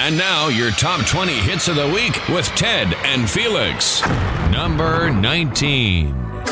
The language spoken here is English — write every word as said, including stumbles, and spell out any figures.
And now, your top twenty hits of the week with Ted and Felix. Number nineteen.